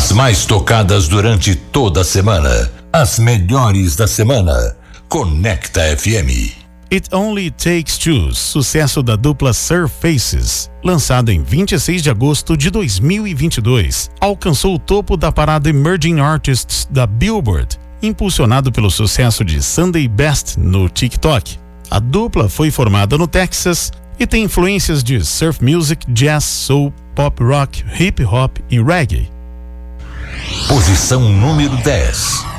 As mais tocadas durante toda a semana. As melhores da semana. Conecta FM. It Only Takes Two, sucesso da dupla Surfaces, lançado em 26 de agosto de 2022, alcançou o topo da parada Emerging Artists da Billboard, impulsionado pelo sucesso de Sunday Best no TikTok. A dupla foi formada no Texas e tem influências de surf music, jazz, soul, pop rock, hip hop e reggae. Posição número 10.